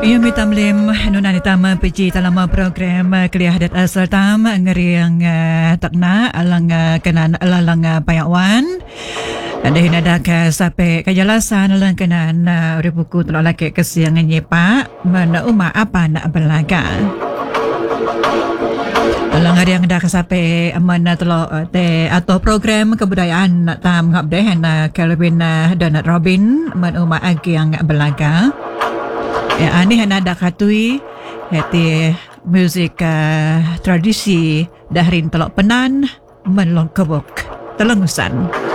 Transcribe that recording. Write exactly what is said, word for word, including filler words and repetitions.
Ia mitamlim nunan itama peci dalam program Kuliah Adat Asal Tam ngeriang uh, takna alang uh, kenan alalang uh, payakwan. Ada hinadak uh, sampai kejelasan alang kenan uh, ribuku tolak laki kesiang nyepa mana uma apa nak belaga. Alang hari yang dah sampai mana tolak te atau program kebudayaan tam ngabdeh na Kelvin uh, Donald Robin mana uma agi yang belaga. Ya, ani hana ada katui hati muzik uh, tradisi daharin telok penan menlong kebuk telengusan.